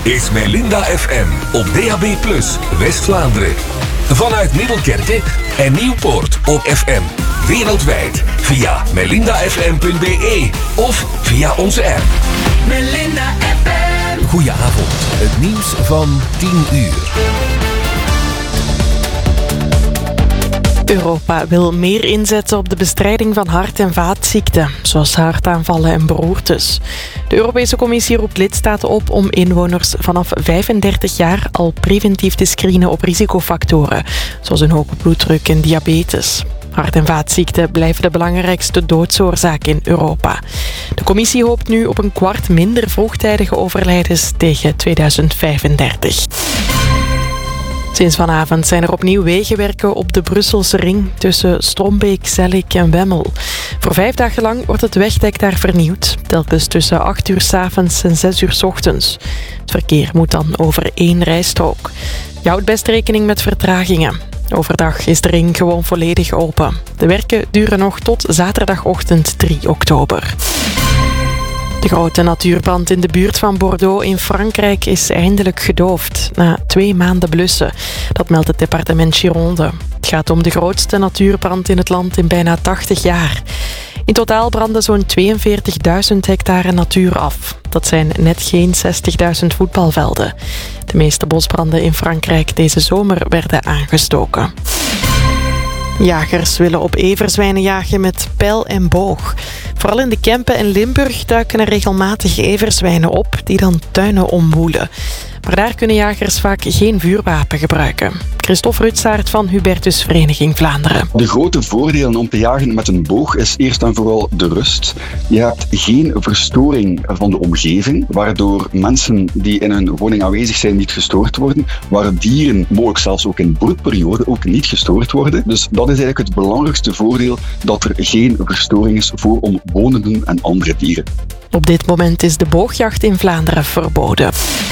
is Melinda FM op DAB+, West-Vlaanderen. Vanuit Middelkerke en Nieuwpoort op FM. Wereldwijd via melindafm.be of via onze app. Melinda FM. Goedenavond, het nieuws van 10 uur. Europa wil meer inzetten op de bestrijding van hart- en vaatziekten, zoals hartaanvallen en beroertes. De Europese Commissie roept lidstaten op om inwoners vanaf 35 jaar al preventief te screenen op risicofactoren, zoals een hoge bloeddruk en diabetes. Hart- en vaatziekten blijven de belangrijkste doodsoorzaak in Europa. De Commissie hoopt nu op 1/4 minder vroegtijdige overlijdens tegen 2035. Sinds vanavond zijn er opnieuw wegenwerken op de Brusselse ring tussen Strombeek, Zellik en Wemmel. Voor 5 dagen lang wordt het wegdek daar vernieuwd, telkens tussen 8 uur 's avonds en 6 uur 's ochtends. Het verkeer moet dan over 1 rijstrook. Je houdt best rekening met vertragingen. Overdag is de ring gewoon volledig open. De werken duren nog tot zaterdagochtend 3 oktober. De grote natuurbrand in de buurt van Bordeaux in Frankrijk is eindelijk gedoofd, na 2 maanden blussen. Dat meldt het departement Gironde. Het gaat om de grootste natuurbrand in het land in bijna 80 jaar. In totaal brandde zo'n 42.000 hectare natuur af. Dat zijn net geen 60.000 voetbalvelden. De meeste bosbranden in Frankrijk deze zomer werden aangestoken. Jagers willen op everzwijnen jagen met pijl en boog. Vooral in de Kempen en Limburg duiken er regelmatig everzwijnen op die dan tuinen omwoelen. Maar daar kunnen jagers vaak geen vuurwapen gebruiken. Christophe Rutsaert van Hubertus Vereniging Vlaanderen. De grote voordelen om te jagen met een boog is eerst en vooral de rust. Je hebt geen verstoring van de omgeving, waardoor mensen die in hun woning aanwezig zijn niet gestoord worden, waar dieren, mogelijk zelfs ook in broedperiode, ook niet gestoord worden. Dus dat is eigenlijk het belangrijkste voordeel, dat er geen verstoring is voor omwonenden en andere dieren. Op dit moment is de boogjacht in Vlaanderen verboden.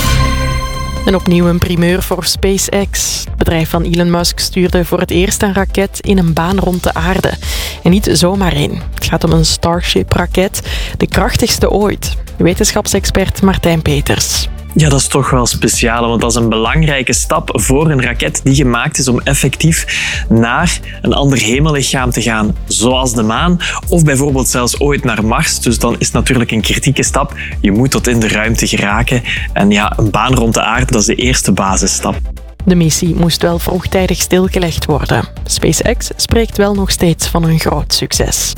En opnieuw een primeur voor SpaceX. Het bedrijf van Elon Musk stuurde voor het eerst een raket in een baan rond de aarde. En niet zomaar één. Het gaat om een Starship-raket, de krachtigste ooit. Wetenschapsexpert Martijn Peters. Ja, dat is toch wel speciaal, want dat is een belangrijke stap voor een raket die gemaakt is om effectief naar een ander hemellichaam te gaan, zoals de maan, of bijvoorbeeld zelfs ooit naar Mars. Dus dan is het natuurlijk een kritieke stap. Je moet tot in de ruimte geraken. En ja, een baan rond de aarde, dat is de eerste basisstap. De missie moest wel vroegtijdig stilgelegd worden. SpaceX spreekt wel nog steeds van een groot succes.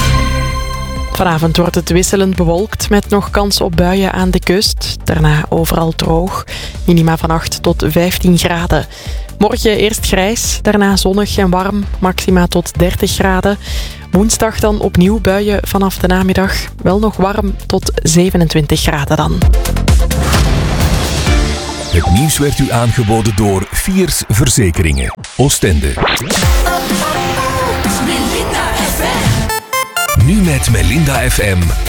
Vanavond wordt het wisselend bewolkt met nog kans op buien aan de kust. Daarna overal droog. Minima van 8 tot 15 graden. Morgen eerst grijs, daarna zonnig en warm. Maxima tot 30 graden. Woensdag dan opnieuw buien vanaf de namiddag. Wel nog warm tot 27 graden dan. Het nieuws werd u aangeboden door Fiers Verzekeringen. Oostende. Nu met Melinda FM.